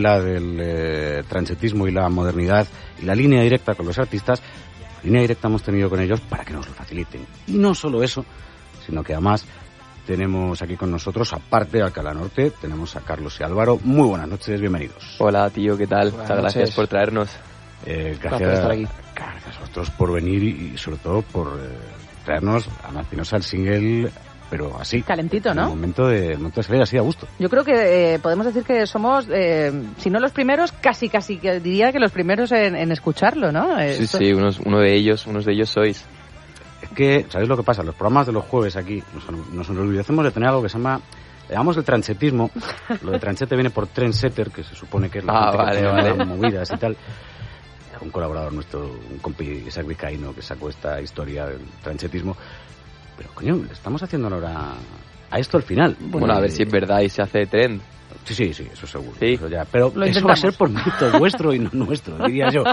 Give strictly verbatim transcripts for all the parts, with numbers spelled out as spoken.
la del eh, transetismo y la modernidad y la línea directa con los artistas, la línea directa hemos tenido con ellos para que nos lo faciliten. Y no solo eso, sino que además tenemos aquí con nosotros, aparte de Alcalá Norte, tenemos a Carlos y Álvaro. Muy buenas noches, bienvenidos. Hola, tío, ¿qué tal? Buenas Muchas noches. gracias por traernos. Eh, gracias, Gracias por estar aquí. Gracias a vosotros por venir y, y sobre todo por eh, traernos a Martinosa el single, pero así. Calentito, ¿no? En el momento de, el momento de salir así a gusto. Yo creo que eh, podemos decir que somos, eh, si no los primeros, casi casi que diría que los primeros en, en escucharlo, ¿no? Sí, Esto... sí, unos, uno de ellos, unos de ellos sois. Es que, ¿sabéis lo que pasa? Los programas de los jueves aquí nos, nos olvidamos de tener algo que se llama, le llamamos el transetismo. Lo de tranchete viene por trendsetter, que se supone que es la Ah, gente vale, que tiene vale. las movidas y tal. Un colaborador nuestro, un compi Isaac Vizcaíno, que sacó esta historia del transetismo. Pero, coño, le estamos haciendo ahora a esto al final. Bueno, a ver si es verdad y se hace trend. Sí, sí, sí, eso seguro. Sí. Eso ya. Pero Lo eso va a intentamos. ser por mérito vuestro y no nuestro, diría yo.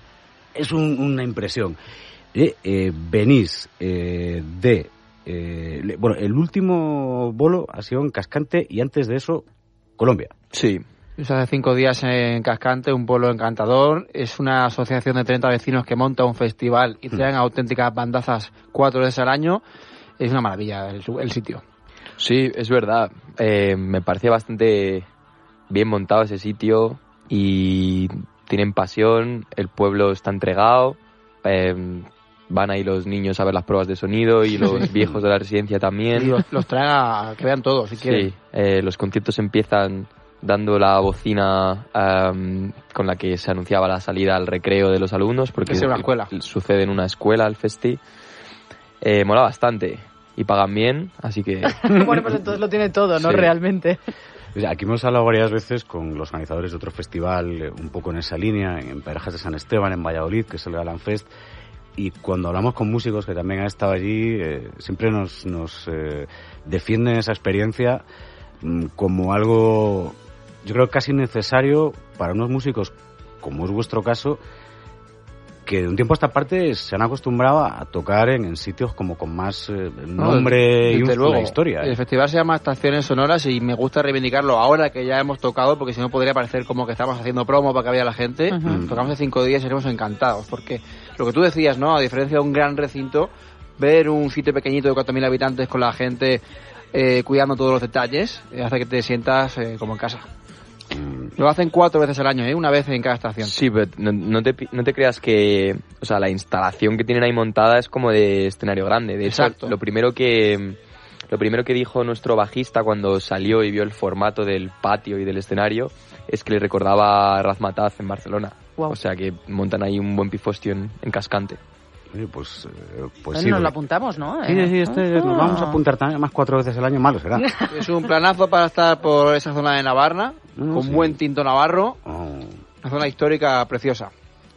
Es un, una impresión. Eh, eh, venís eh, de... Eh, le- bueno, el último bolo ha sido en Cascante y antes de eso, Colombia. Sí. Eso hace cinco días en Cascante, un pueblo encantador. Es una asociación de treinta vecinos que monta un festival y traen auténticas bandazas cuatro veces al año. Es una maravilla el, el sitio. Sí, es verdad. Eh, me parece bastante bien montado ese sitio y tienen pasión, el pueblo está entregado, eh, van ahí los niños a ver las pruebas de sonido y los viejos de la residencia Y también. los, los traen a que vean todo, si quieren. Sí, eh, los conciertos empiezan dando la bocina um, con la que se anunciaba la salida al recreo de los alumnos, porque Es en una escuela. sucede en una escuela el festi. Eh, mola bastante y pagan bien, así que Bueno, pues entonces lo tiene todo, ¿no? Sí. Realmente. O sea, aquí hemos hablado varias veces con los organizadores de otro festival, eh, un poco en esa línea, en Perejas de San Esteban, en Valladolid, que es el Galán Fest. Y cuando hablamos con músicos que también han estado allí, eh, siempre nos, nos eh, defienden esa experiencia mm, como algo, yo creo, casi necesario para unos músicos, como es vuestro caso, que de un tiempo a esta parte se han acostumbrado a tocar en, en sitios como con más eh, nombre y Desde una luego. historia. ¿eh? El festival se llama Estaciones Sonoras y me gusta reivindicarlo ahora que ya hemos tocado, porque si no podría parecer como que estamos haciendo promo para que vaya la gente. Ujú. Tocamos hace cinco días y seremos encantados, porque lo que tú decías, ¿no? A diferencia de un gran recinto, ver un sitio pequeñito de cuatro mil habitantes con la gente eh, cuidando todos los detalles, eh, hace que te sientas eh, como en casa. Mm, Lo hacen cuatro veces al año, ¿eh? Una vez en cada estación. sí, pero no, no te, pi- no te creas que, o sea, la instalación que tienen ahí montada es como de escenario grande. De hecho, Exacto. lo primero que lo primero que dijo nuestro bajista cuando salió y vio el formato del patio y del escenario es que le recordaba a Razmataz en Barcelona. Guau. O sea que montan ahí un buen pifostio en, en Cascante. oye, pues, eh, pues Bueno, sí. nos lo porque- apuntamos, ¿no? Sí, sí, este Ah. nos vamos a apuntar también, más cuatro veces al año, malo será. Es un planazo para estar por esa zona de Navarra, No, con sí. buen tinto navarro, Oh. una zona histórica preciosa.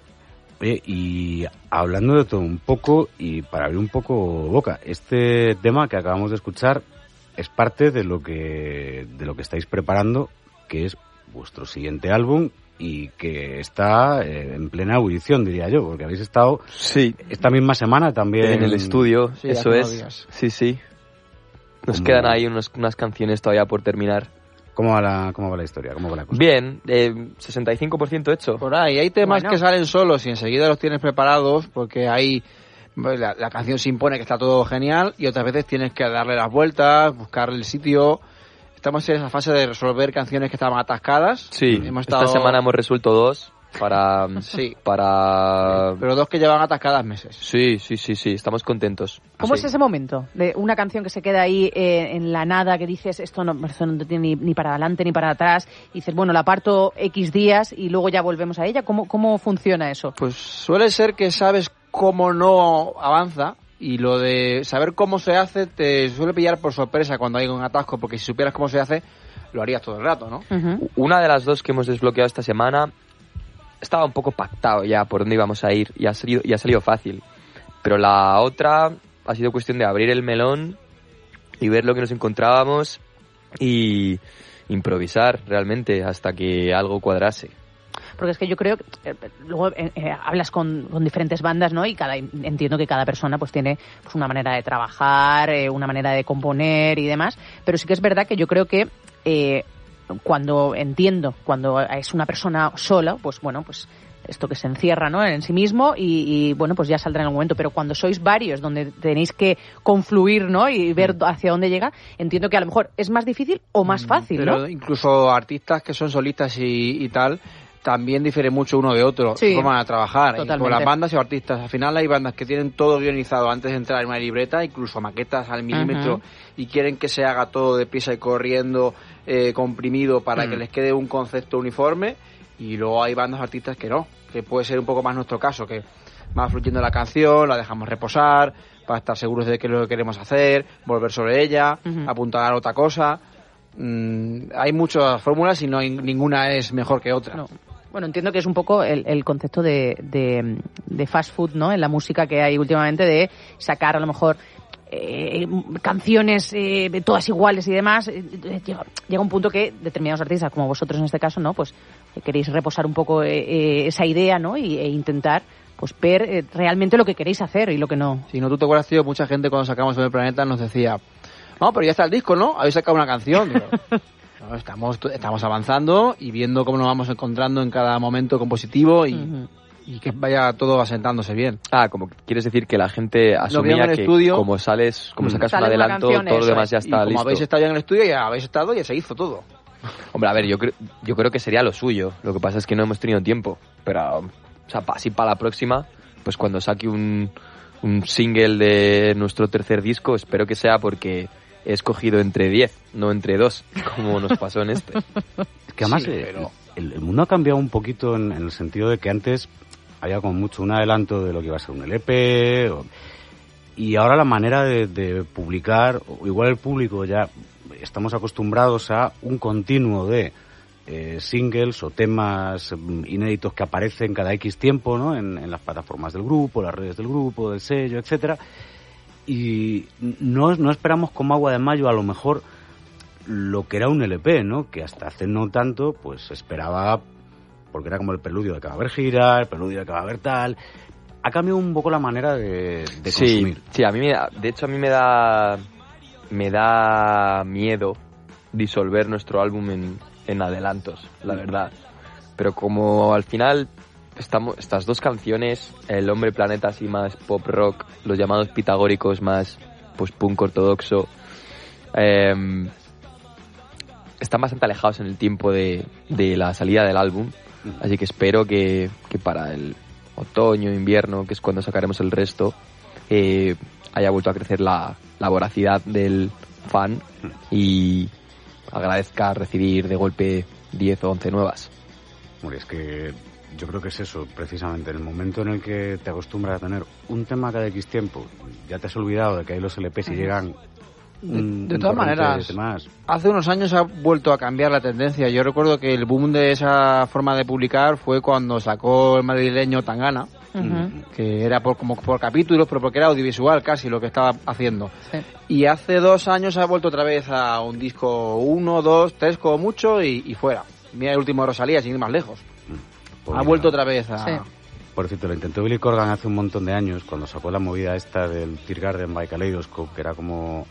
Oye, y hablando de todo un poco, y para abrir un poco boca, este tema que acabamos de escuchar es parte de lo que, de lo que estáis preparando, que es vuestro siguiente álbum, y que está eh, en plena ebullición, diría yo, porque habéis estado Sí. esta misma semana también En el estudio, Sí, eso hace unos es. días. Sí, sí. Nos Como- quedan ahí unos- unas canciones todavía por terminar. ¿Cómo va la, cómo va la historia? ¿Cómo va la cosa? Bien, eh, sesenta y cinco por ciento hecho. Por ahí hay temas Bueno. que salen solos y enseguida los tienes preparados porque hay pues, la, la canción se impone que está todo genial y otras veces tienes que darle las vueltas, buscar el sitio. Estamos en esa fase de resolver canciones que estaban atascadas. Sí, hemos esta estado... semana hemos resuelto dos para... Sí. para... Pero dos que llevan atascadas meses. Sí, sí, sí, sí, estamos contentos. ¿Cómo Sí. es ese momento de una canción que se queda ahí eh, en la nada, que dices, esto no, esto no tiene ni, ni para adelante ni para atrás, y dices, bueno, la parto X días y luego ya volvemos a ella? ¿Cómo, cómo funciona eso? Pues suele ser que sabes cómo no avanza y lo de saber cómo se hace te suele pillar por sorpresa cuando hay un atasco, porque si supieras cómo se hace lo harías todo el rato, ¿no? Ujú. Una de las dos que hemos desbloqueado esta semana estaba un poco pactado ya por dónde íbamos a ir y ha salido, y ha salido fácil. Pero la otra ha sido cuestión de abrir el melón y ver lo que nos encontrábamos y improvisar realmente hasta que algo cuadrase. Porque es que yo creo que eh, luego eh, eh, hablas con, con diferentes bandas, ¿no? Y cada entiendo que cada persona pues tiene pues una manera de trabajar, eh, una manera de componer y demás, pero sí que es verdad que yo creo que eh, cuando entiendo, cuando es una persona sola, pues bueno, pues esto que se encierra, ¿no?, en sí mismo y, y bueno, pues ya saldrá en algún momento. Pero cuando sois varios, donde tenéis que confluir, ¿no?, y ver hacia dónde llega, entiendo que a lo mejor es más difícil o más fácil, Pero ¿no? incluso artistas que son solistas y, y tal, también difiere mucho uno de otro, Sí, su forma de trabajar. totalmente. Con las bandas y artistas, al final hay bandas que tienen todo guionizado antes de entrar en una libreta, incluso maquetas al milímetro, uh-huh. y quieren que se haga todo deprisa y corriendo, eh, comprimido, para uh-huh. que les quede un concepto uniforme. Y luego hay bandas artistas que no, que puede ser un poco más nuestro caso, que va fluyendo la canción, la dejamos reposar, para estar seguros de qué es lo que queremos hacer, volver sobre ella, uh-huh. apuntar a otra cosa. Mm, hay muchas fórmulas y no hay, ninguna es mejor que otra. No. Bueno, entiendo que es un poco el, el concepto de, de, de fast food, ¿no?, en la música que hay últimamente, de sacar a lo mejor Eh, canciones eh, todas iguales y demás. eh, llega, llega un punto que determinados artistas, como vosotros en este caso, no, pues eh, queréis reposar un poco eh, eh, esa idea, ¿no?, y, e intentar pues ver eh, realmente lo que queréis hacer y lo que no. Si no, tú te acuerdas, tío, mucha gente cuando sacamos El Planeta nos decía, no, pero ya está el disco, ¿no? Habéis sacado una canción. Digo, no, estamos, estamos avanzando y viendo cómo nos vamos encontrando en cada momento compositivo y... Uh-huh. y que vaya todo asentándose bien. Ah, como quieres decir que la gente asumía que estudio, como sales, como sacas mm. un adelanto, canción, todo lo demás ya está y como listo. habéis estado ya en el estudio, ya habéis estado, ya se hizo todo. Hombre, a ver, yo creo, yo creo que sería lo suyo. Lo que pasa es que no hemos tenido tiempo. Pero, o sea, así para la próxima, pues cuando saque un, un single de nuestro tercer disco, espero que sea porque he escogido entre diez, no entre dos, como nos pasó en este. Es que además sí, eh, pero... el, el mundo ha cambiado un poquito en, en el sentido de que antes había como mucho un adelanto de lo que iba a ser un L P, o, y ahora la manera de, de publicar, o igual el público ya estamos acostumbrados a un continuo de eh, singles o temas inéditos que aparecen cada X tiempo, ¿no?, en, en las plataformas del grupo, las redes del grupo, del sello, etcétera, y no, no esperamos como agua de mayo a lo mejor lo que era un L P, ¿no?, que hasta hace no tanto pues esperaba, porque era como el preludio de que va a haber gira, el preludio de que va a haber tal. Ha cambiado un poco la manera de, de sí, consumir. Sí, a mí me da, de hecho a mí me da me da miedo disolver nuestro álbum en, en adelantos, la verdad. Pero como al final estamos, estas dos canciones, El Hombre Planeta así más pop rock, los llamados pitagóricos más pues punk ortodoxo, eh, están bastante alejados en el tiempo de, de la salida del álbum. Así que espero que, que para el otoño, invierno, que es cuando sacaremos el resto, eh, haya vuelto a crecer la, la voracidad del fan y agradezca recibir de golpe diez o once nuevas. Bueno, es que yo creo que es eso, precisamente, en el momento en el que te acostumbras a tener un tema cada X tiempo, ya te has olvidado de que hay los L Pes y llegan... De, de todas maneras, hace unos años ha vuelto a cambiar la tendencia. Yo recuerdo que el boom de esa forma de publicar fue cuando sacó el madrileño Tangana, uh-huh. que era por, como por capítulos, pero porque era audiovisual casi lo que estaba haciendo. Sí. Y hace dos años ha vuelto otra vez a un disco uno, dos, tres como mucho y, y fuera. Mira el último Rosalía, sin ir más lejos. Pues ha vuelto otra vez a... Sí. Por cierto, lo intentó Billy Corgan hace un montón de años, cuando sacó la movida esta del Tear Garden by Kaleidoscope, que era como...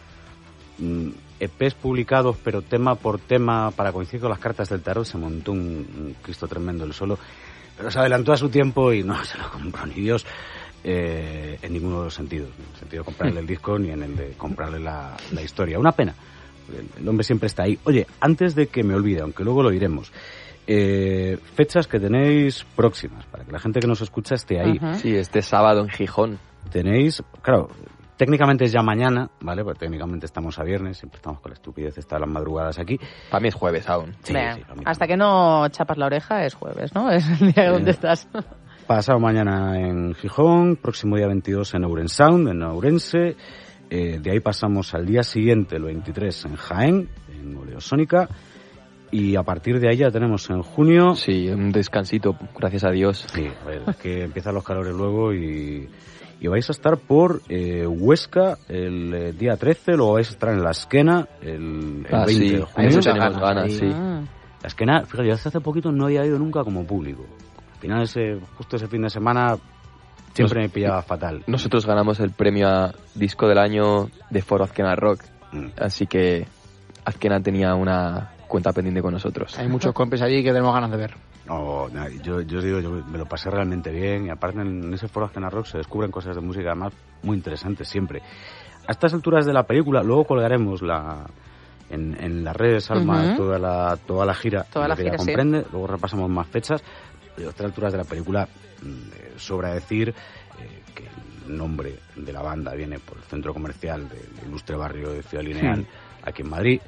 E Pes publicados, pero tema por tema, para coincidir con las cartas del tarot. Se montó un, un Cristo tremendo el solo, pero se adelantó a su tiempo y no se lo compró ni Dios, eh, en ninguno de los sentidos, en el sentido de comprarle el disco ni en el de comprarle la, la historia. Una pena, el, el hombre siempre está ahí. Oye, antes de que me olvide, aunque luego lo diremos, eh, fechas que tenéis próximas, para que la gente que nos escucha esté ahí. Uh-huh. Sí, este sábado en Gijón. Tenéis, claro... Técnicamente es ya mañana, ¿vale? Porque técnicamente estamos a viernes, siempre estamos con la estupidez esta de las madrugadas aquí. Para mí es jueves aún. Sí, sí, hasta que no chapas la oreja es jueves, ¿no? Es el día eh, donde estás. Pasado mañana en Gijón, próximo día veintidós en Ouren Sound, en Ourense. Eh, de ahí pasamos al día siguiente, el veintitrés, en Jaén, en Oleosónica. Y a partir de ahí ya tenemos en junio... Sí, un descansito, gracias a Dios. Sí, a ver, es que empiezan los calores luego y... Y vais a estar por eh, Huesca el eh, día trece, luego vais a estar en La Esquena el, el ah, veinte sí. de junio. Ahí tenemos ganas, sí. La Esquena, fíjate, yo hace poquito no había ido nunca como público. Al final, ese, justo ese fin de semana, siempre Nos, me pillaba fatal. Nosotros ganamos el premio a Disco del Año de Foro Azkena Rock, mm. así que Azkena tenía una cuenta pendiente con nosotros. Hay muchos compis allí que tenemos ganas de ver. No, no, yo, yo os digo, yo me lo pasé realmente bien y aparte en ese foro Azkena Rock se descubren cosas de música además muy interesantes siempre. A estas alturas de la película, luego colgaremos la en, en las redes, Alma, uh-huh. toda la toda la gira, toda la que gira, ya comprende, sí. Luego repasamos más fechas. A estas alturas de la película eh, sobra decir eh, que el nombre de la banda viene por el centro comercial del ilustre barrio de Ciudad Lineal, sí. aquí en Madrid.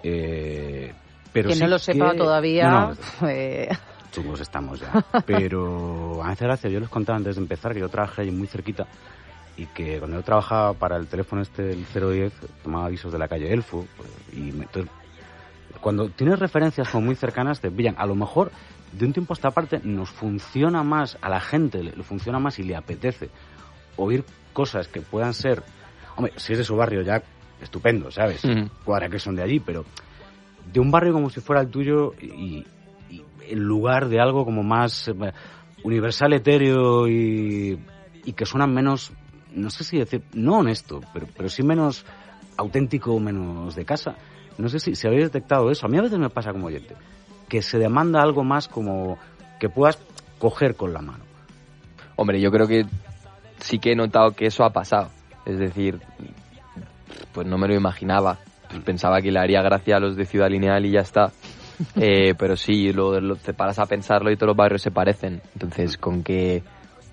Eh, pero que sí no lo sepa que... todavía... No, no, eh... chungos estamos ya. Pero a hacer gracia, yo les contaba antes de empezar que yo trabajé ahí muy cerquita y que cuando yo trabajaba para el teléfono este, el cero diez, tomaba avisos de la calle Elfo, pues, y me, entonces, cuando tienes referencias como muy cercanas te pillan. A lo mejor de un tiempo a esta parte nos funciona más, a la gente le, le funciona más y le apetece oír cosas que puedan ser, hombre, si es de su barrio ya estupendo, ¿sabes? Uh-huh. Cuadra que son de allí, pero de un barrio como si fuera el tuyo y, y en lugar de algo como más eh, universal, etéreo y, y que suena menos, no sé si decir, no honesto, pero, pero sí menos auténtico, menos de casa. No sé si, si habéis detectado eso. A mí a veces me pasa como oyente, que se demanda algo más como que puedas coger con la mano. Hombre, yo creo que sí que he notado que eso ha pasado. Es decir, pues no me lo imaginaba. Pues pensaba que le haría gracia a los de Ciudad Lineal y ya está. Eh, pero sí, lo, lo, te paras a pensarlo y todos los barrios se parecen. Entonces, con que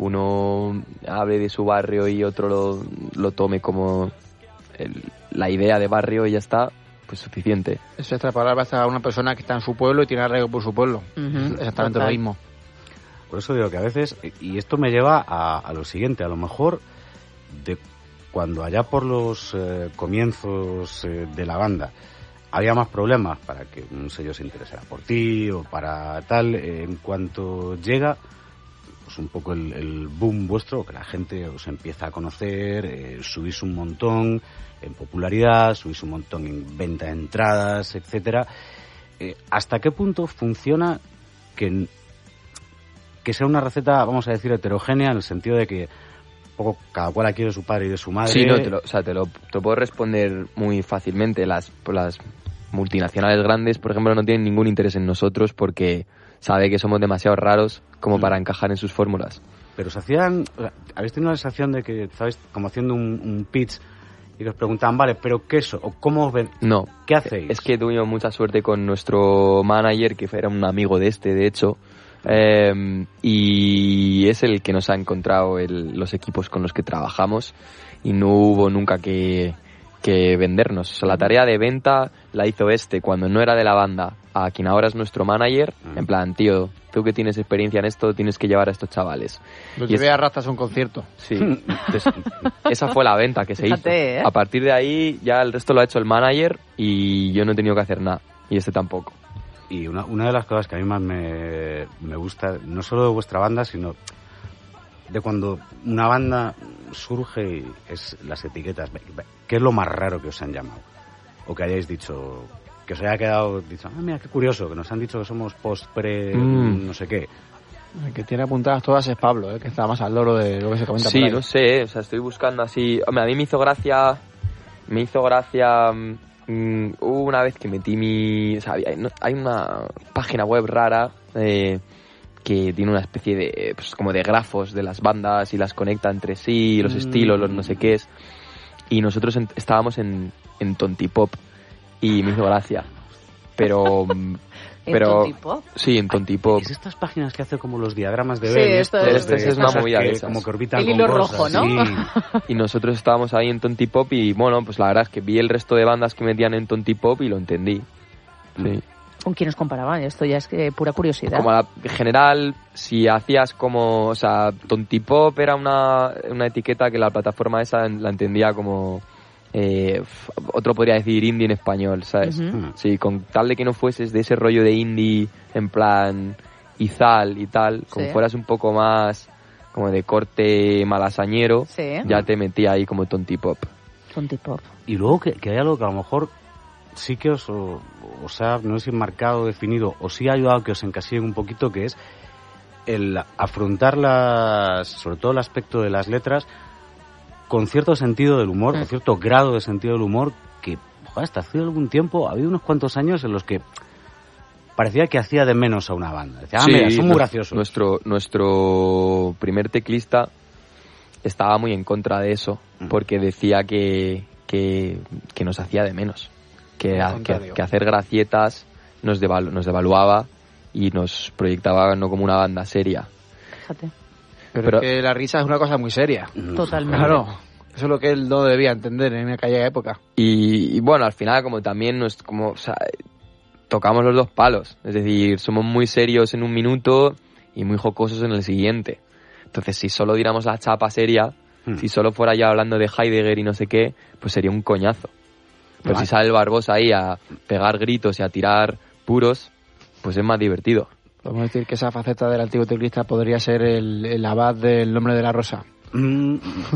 uno hable de su barrio y otro lo, lo tome como el, la idea de barrio y ya está, pues suficiente. Es extrapolar hasta una persona que está en su pueblo y tiene arraigo por su pueblo. Uh-huh. Exactamente Total. Lo mismo. Por eso digo que a veces, y esto me lleva a, a lo siguiente, a lo mejor de cuando allá por los eh, comienzos eh, de la banda había más problemas para que un sello se interesara por ti o para tal, eh, en cuanto llega pues un poco el, el boom vuestro, que la gente os empieza a conocer, eh, subís un montón en popularidad, subís un montón en venta de entradas, etcétera. Eh, ¿Hasta qué punto funciona que, que sea una receta, vamos a decir, heterogénea, en el sentido de que un poco cada cual aquí de su padre y de su madre? Sí, no, te lo, o sea, te lo, te lo puedo responder muy fácilmente. Las, las multinacionales grandes, por ejemplo, no tienen ningún interés en nosotros porque sabe que somos demasiado raros como mm. para encajar en sus fórmulas. Pero se hacían, ¿habéis tenido la sensación de que estabais como haciendo un, un pitch y que os preguntaban, vale, pero qué eso, o cómo os ven? No. ¿Qué hacéis? Es que tuvimos mucha suerte con nuestro manager, que era un amigo de este, de hecho, eh, y es el que nos ha encontrado el, los equipos con los que trabajamos y no hubo nunca que, que vendernos. O sea, la tarea de venta la hizo este cuando no era de la banda, a quien ahora es nuestro manager, mm. en plan, tío, tú que tienes experiencia en esto, tienes que llevar a estos chavales. Los llevé es... a rastas a un concierto. Sí, entonces, esa fue la venta que se Fíjate, hizo. ¿eh? A partir de ahí ya el resto lo ha hecho el manager y yo no he tenido que hacer nada, y este tampoco. Y una, una de las cosas que a mí más me, me gusta, no solo de vuestra banda, sino de cuando una banda surge, es las etiquetas. ¿Qué es lo más raro que os han llamado? O que hayáis dicho, que os haya quedado, dicho, ah, mira, qué curioso, que nos han dicho que somos post-pre, mm. no sé qué. El que tiene apuntadas todas es Pablo, ¿eh? Que está más al loro de lo que se comenta sí, por ahí. No sé, o sea, estoy buscando así. Hombre, a mí me hizo gracia, me hizo gracia... Mm, hubo una vez que metí mi... O sea, hay, no, hay una página web rara eh, que tiene una especie de... Pues como de grafos de las bandas y las conecta entre sí, los mm. estilos, los no sé qué es. Y nosotros en, estábamos en, en Tontipop y me hizo gracia. Pero... pero ¿En Tontipop? Sí, en Tontipop. Es estas páginas que hace como los diagramas de sí, Ben. Esto es, este, este es una movida de esas. Como que orbitan el hilo con rojo, cosas, ¿no? Sí. Y nosotros estábamos ahí en Tontipop y, bueno, pues la verdad es que vi el resto de bandas que metían en Tontipop y lo entendí. Sí. ¿Con quién os comparaban? Esto ya es que pura curiosidad. Como la, en general, si hacías como... O sea, Tontipop era una, una etiqueta que la plataforma esa la entendía como... Eh, otro podría decir indie en español, ¿sabes? Uh-huh. Sí, con tal de que no fueses de ese rollo de indie en plan Izal y tal, como sí. fueras un poco más como de corte malasañero, sí. ya te metía ahí como Tontipop. Tontipop. Y luego que, que hay algo que a lo mejor sí que os, o, os ha, no sé si marcado, definido, o sí ha ayudado a que os encasillen un poquito, que es el afrontar las, sobre todo el aspecto de las letras, con cierto sentido del humor, con cierto grado de sentido del humor, que joder, hasta hace algún tiempo, ha habido unos cuantos años en los que parecía que hacía de menos a una banda. Decía, ah, sí, mira, son muy no, graciosos. Nuestro, nuestro primer teclista estaba muy en contra de eso, porque decía que, que, que nos hacía de menos, que, a, que, que hacer gracietas nos, devalu, nos devaluaba y nos proyectaba no como una banda seria. Fíjate. Pero, Pero es que la risa es una cosa muy seria. Totalmente. Claro, eso es lo que él no debía entender en aquella época. Y, y bueno, al final como también nos, como, o sea, tocamos los dos palos, es decir, somos muy serios en un minuto y muy jocosos en el siguiente. Entonces, si solo diéramos la chapa seria, hmm. si solo fuera ya hablando de Heidegger y no sé qué, pues sería un coñazo. Pero vale. si sale el Barbosa ahí a pegar gritos y a tirar puros, pues es más divertido. Podemos decir que esa faceta del antiguo teclista podría ser el, el abad del Nombre de la Rosa. Mm.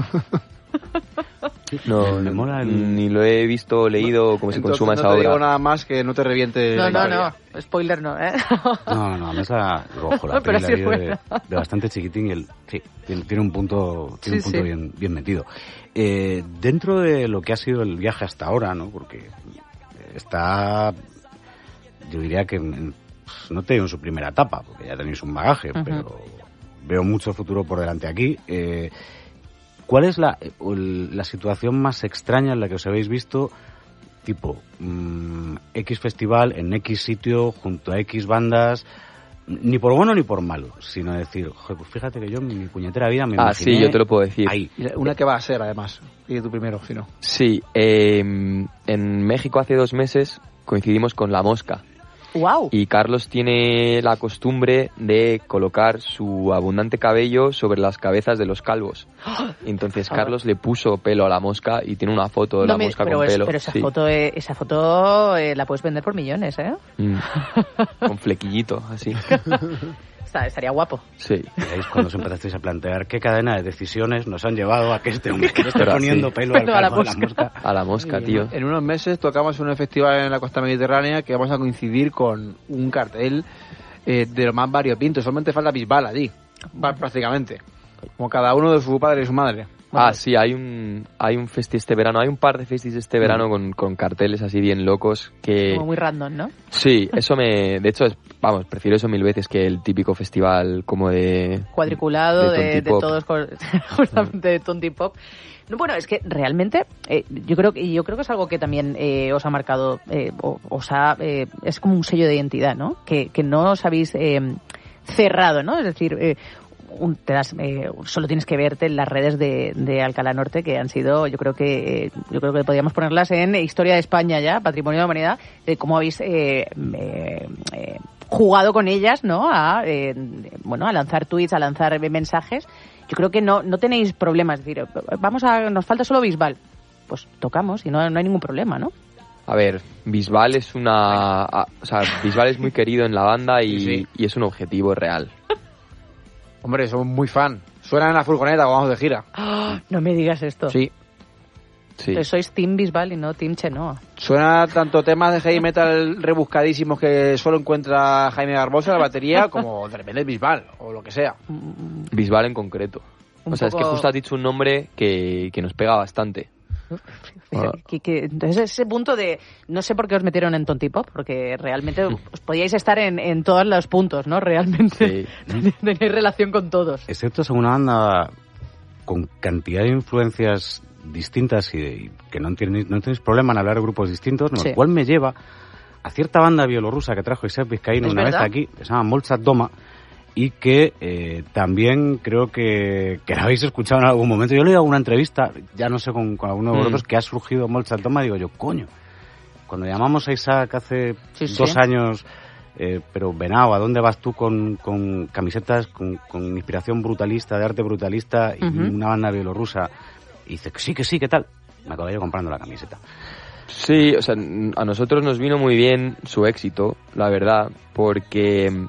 No, me mola el... ni lo he visto o leído como se consuma no esa obra. obra. No te digo nada más que no te reviente. No, la no, no, spoiler no, ¿eh? No, no, me la rojo la peli sí de, de bastante chiquitín y el, sí, tiene, tiene un punto, tiene sí, un punto sí. bien, bien metido. Eh, dentro de lo que ha sido el viaje hasta ahora, ¿no? Porque está, yo diría que no te digo en su primera etapa, porque ya tenéis un bagaje, uh-huh. pero veo mucho futuro por delante aquí. Eh, ¿Cuál es la, la situación más extraña en la que os habéis visto, tipo, mmm, X festival, en X sitio, junto a X bandas, ni por bueno ni por malo, sino decir, joder, pues fíjate que yo en mi puñetera vida me ah, imaginé... Ah, sí, yo te lo puedo decir. Ahí. Una que va a ser, además, y tú primero, si no. Sí, eh, en México hace dos meses coincidimos con La Mosca. Wow. Y Carlos tiene la costumbre de colocar su abundante cabello sobre las cabezas de los calvos. Entonces Carlos le puso pelo a La Mosca y tiene una foto de no La me, Mosca con es, pelo. Pero esa sí. foto, eh, esa foto eh, la puedes vender por millones, ¿eh? Mm. Con flequillito, así. Estaría guapo. Sí. ¿Veis cuando os empezasteis a plantear qué cadena de decisiones nos han llevado a que este hombre esté poniendo sí. pelo al calvo, a la mosca? A la mosca, tío. En unos meses tocamos en un festival en la costa mediterránea que vamos a coincidir con un cartel eh, de lo más variopinto. Solamente falta Bisbal allí, prácticamente. Como cada uno de su padre y su madre. Ah, sí, hay un hay un festi este verano, hay un par de festis este verano mm. con, con carteles así bien locos que... Como muy random, ¿no? Sí, eso me... De hecho, es, vamos, prefiero eso mil veces que el típico festival como de... Cuadriculado, de, de, de todos, justamente de tontipop. No, bueno, es que realmente eh, yo creo que yo creo que es algo que también eh, os ha marcado, eh, o, os ha... Eh, es como un sello de identidad, ¿no? Que, que no os habéis eh, cerrado, ¿no? Es decir... Eh, Un, te das, eh, solo tienes que verte en las redes de, de Alcalá Norte, que han sido, yo creo que eh, yo creo que podríamos ponerlas en Historia de España ya, Patrimonio de la Humanidad, de cómo habéis eh, eh, eh, jugado con ellas, ¿no? A eh, bueno, a lanzar tweets, a lanzar mensajes. Yo creo que no no tenéis problemas, es decir, vamos a, nos falta solo Bisbal, pues tocamos y no, no hay ningún problema, ¿no? A ver, Bisbal es una, a, o sea, Bisbal es muy querido en la banda y, sí. y es un objetivo real. Hombre, somos muy fan. Suenan en la furgoneta cuando vamos de gira. Oh, no me digas esto. Sí. sí. Entonces sois Team Bisbal y no Team Chenoa. Suena tanto temas de heavy metal rebuscadísimos que solo encuentra Jaime Garbosa en la batería, como de repente Bisbal, o lo que sea. Bisbal en concreto. Un o sea, poco... es que justo has dicho un nombre que, que nos pega bastante. Que, que, entonces ese punto de no sé por qué os metieron en Tontipop, porque realmente os podíais estar en, en todos los puntos, ¿no? Realmente sí. Tenéis relación con todos. Excepto es una banda con cantidad de influencias distintas y, y que no tenéis, no tenéis problema en hablar de grupos distintos, sí. Lo cual me lleva a cierta banda bielorrusa que trajo Isaac Vizcaíno una verdad? vez aquí, que se llama Molchat Doma, y que eh, también creo que, que la habéis escuchado en algún momento. Yo le he dado una entrevista, ya no sé, con, con alguno de vosotros, mm. que ha surgido Molchat Doma, digo yo, coño, cuando llamamos a Isaac hace sí, dos sí. años, eh, pero Venao, ¿a dónde vas tú con, con camisetas con, con inspiración brutalista, de arte brutalista, y uh-huh. una banda bielorrusa? Y dice, que sí, que sí, ¿qué tal? Me acabé yo comprando la camiseta. Sí, o sea, a nosotros nos vino muy bien su éxito, la verdad, porque...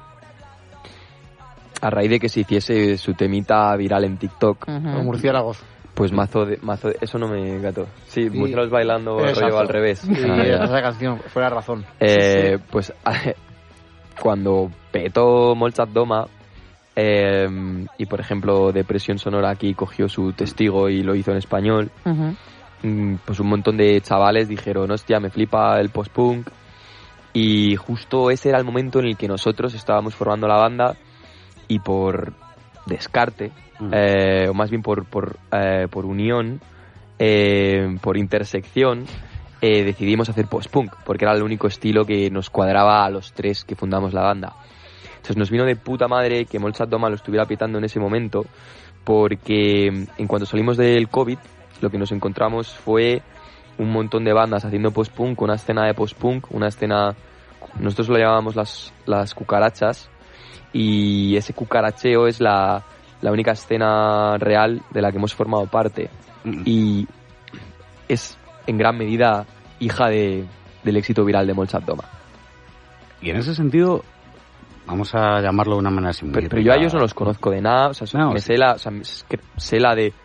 a raíz de que se hiciese su temita viral en TikTok. Uh-huh. Los murciélagos. Pues mazo de, mazo de, eso no me gato. Sí, sí. Murciélagos bailando rollo al revés. Sí, ah, esa canción fue la razón. Eh, sí, sí. Pues cuando petó Molchat Doma eh, y por ejemplo Depresión Sonora aquí cogió su testigo y lo hizo en español, uh-huh. pues un montón de chavales dijeron, hostia, me flipa el post-punk. Y justo ese era el momento en el que nosotros estábamos formando la banda y por descarte, mm. eh, o más bien por, por, eh, por unión, eh, por intersección, eh, decidimos hacer post-punk, porque era el único estilo que nos cuadraba a los tres que fundamos la banda. Entonces nos vino de puta madre que Molchat Doma lo estuviera pitando en ese momento, porque en cuanto salimos del COVID, lo que nos encontramos fue un montón de bandas haciendo post-punk, una escena de post-punk, una escena, nosotros lo llamábamos las, las cucarachas, y ese cucaracheo es la, la única escena real de la que hemos formado parte, mm. y es en gran medida hija de, del éxito viral de Molchat Doma. Y en ese sentido, vamos a llamarlo de una manera así muy pero, pero yo a ellos no los conozco de nada, o sea, no, me sí. sé la, o sea, sé la de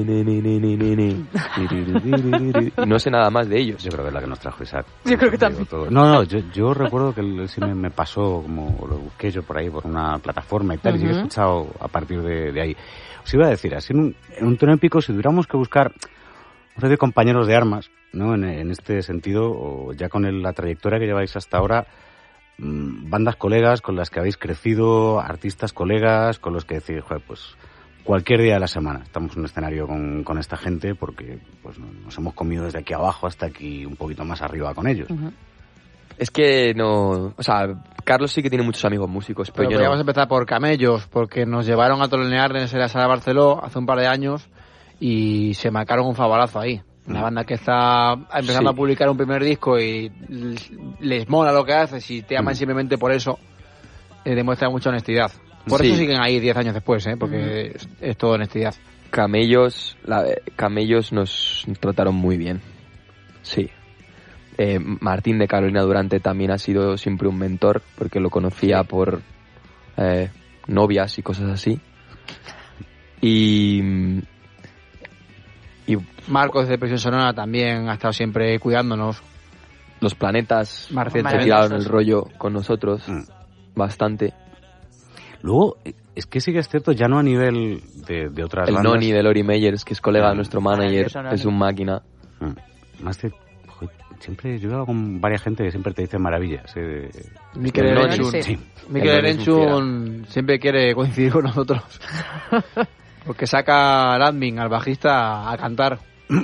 y no sé nada más de ellos. Yo creo que es la que nos trajo Isaac. Yo creo que también. Todo. No, no, yo, yo recuerdo que él sí me, me pasó, como lo busqué yo por ahí, por una plataforma y tal, uh-huh. y sí he escuchado a partir de, de ahí. Os iba a decir, así en un, en un tono épico, si tuviéramos que buscar un red de compañeros de armas, ¿no? En, en este sentido, o ya con el, la trayectoria que lleváis hasta ahora, bandas colegas con las que habéis crecido, artistas colegas con los que decís, joder, pues cualquier día de la semana estamos en un escenario con, con esta gente porque pues nos hemos comido desde aquí abajo hasta aquí un poquito más arriba con ellos. Uh-huh. Es que no, o sea, Carlos sí que tiene muchos amigos músicos, pero, pero yo podríamos no. empezar por Camellos, porque nos llevaron a tolonear en la sala de Barceló hace un par de años y se marcaron un favarazo ahí. Una banda que está empezando sí. a publicar un primer disco y les mola lo que haces y te aman mm. simplemente por eso, eh, demuestra mucha honestidad. Por sí. eso siguen ahí diez años después, ¿eh? Porque mm. es, es todo honestidad. Camellos, la, Camellos nos trataron muy bien. Sí. Eh, Martín de Carolina Durante también ha sido siempre un mentor, porque lo conocía sí. por eh, novias y cosas así. Y... Y Marcos de Presión Sonora también ha estado siempre cuidándonos. Los Planetas Marcel se tiraron el rollo con nosotros mm. bastante. Luego, es que sí que es cierto, ya no a nivel de, de otras el bandas. El Noni de Lori Meyers, que es colega de nuestro manager, es un máquina. Mm. Más de, joder, siempre yo he hablado con varias gente que siempre te dice maravillas. Eh, Mikel Erenchun sí. sí. siempre quiere coincidir con nosotros. Porque saca al admin, al bajista, a cantar.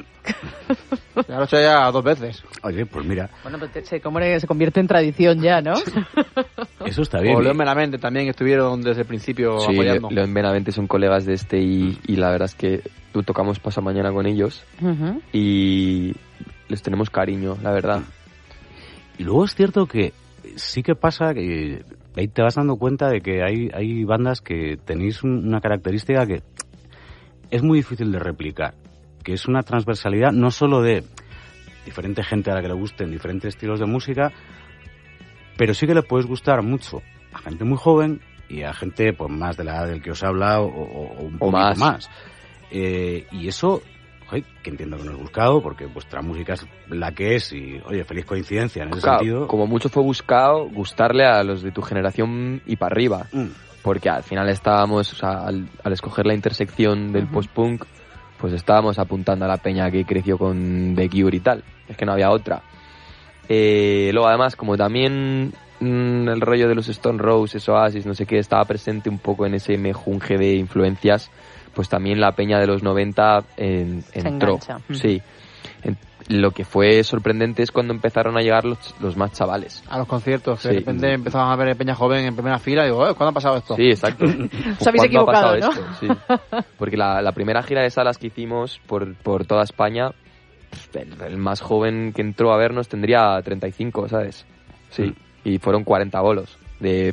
Ya lo he hecho ya dos veces. Oye, pues mira. Bueno, pues se, como se convierte en tradición ya, ¿no? Eso está bien. O León Benavente también estuvieron desde el principio sí, apoyando. Sí, León Benavente son colegas de este y, y la verdad es que tocamos pasamañana con ellos uh-huh. y les tenemos cariño, la verdad. Y luego es cierto que sí que pasa que ahí te vas dando cuenta de que hay, hay bandas que tenéis un, una característica que es muy difícil de replicar, que es una transversalidad no solo de diferente gente a la que le gusten diferentes estilos de música, pero sí que le puedes gustar mucho a gente muy joven y a gente pues más de la edad del que os habla o, o un poco más. más. Eh, y eso, oye, que entiendo que no es buscado, porque vuestra música es la que es y, oye, feliz coincidencia en ese claro, sentido. Como mucho fue buscado gustarle a los de tu generación y para arriba. Mm. Porque al final estábamos, o sea, al, al escoger la intersección del uh-huh. post-punk, pues estábamos apuntando a la peña que creció con The Cure y tal. Es que no había otra. Eh, luego, además, como también mmm, el rollo de los Stone Roses, Oasis, no sé qué, estaba presente un poco en ese mejunje de influencias, pues también la peña de los noventa en, entró. Sí. En, lo que fue sorprendente es cuando empezaron a llegar los, los más chavales. A los conciertos, que sí. de repente empezaban a ver peña joven en primera fila y digo, ¿cuándo ha pasado esto? Sí, exacto. Os habéis equivocado, ¿no? Esto? Sí. Porque la, la primera gira de salas que hicimos por, por toda España, el, el más joven que entró a vernos tendría treinta y cinco, ¿sabes? Sí. Mm. Y fueron cuarenta bolos de,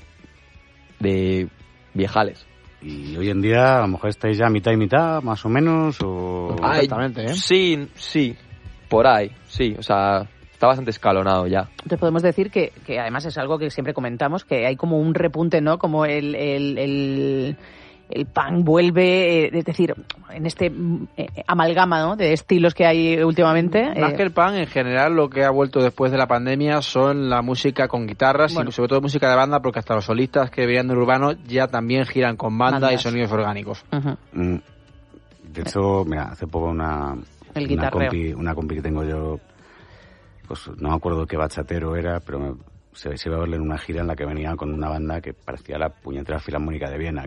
de viejales. Y hoy en día a lo mejor estáis ya mitad y mitad, más o menos, o... Ay, exactamente, ¿eh? Sí, sí. Por ahí, sí, o sea, está bastante escalonado ya. Entonces podemos decir que, que además es algo que siempre comentamos, que hay como un repunte, ¿no? Como el, el, el, el punk vuelve, es decir, en este eh, amalgama, ¿no? De estilos que hay últimamente. Más eh. que el punk, en general lo que ha vuelto después de la pandemia son la música con guitarras bueno. y sobre todo música de banda, porque hasta los solistas que venían del urbano ya también giran con banda Bandas. y sonidos orgánicos. Uh-huh. Mm, de hecho, mira, hace poco una... El una compi, una compi que tengo yo, pues no me acuerdo qué bachatero era, pero me, se, se iba a verle en una gira en la que venía con una banda que parecía la puñetera Filarmónica de Viena,